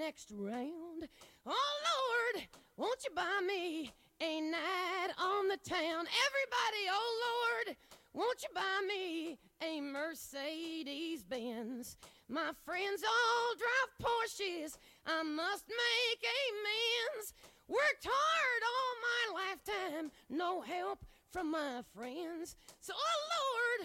next round. Oh, Lord, won't you buy me a night on the town? Everybody, oh, Lord, won't you buy me a Mercedes Benz? My friends all drive Porsches. I must make amends. Worked hard all my lifetime, no help from my friends. So, oh